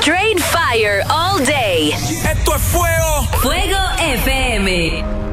Straight fire all day. Esto es fuego. Fuego FM.